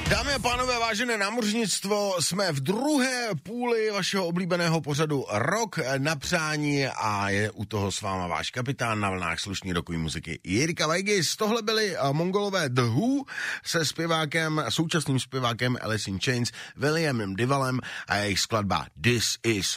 Dámy a pánové, vážené námořnictvo, jsme v druhé půli vašeho oblíbeného pořadu Rock na přání a je u toho s váma váš kapitán na vlnách slušný rockový muziky Jirka Weigis. Tohle byli Mongolové The Who se současným zpěvákem Alice in Chains, Williamem Duvalem a jejich skladba This Is